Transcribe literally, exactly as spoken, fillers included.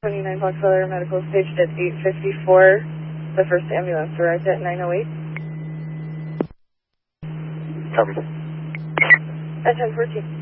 twenty-nine Foxtrot Medical staged at eight fifty-four. The first ambulance arrived at nine oh eight. Copy. At ten fourteen.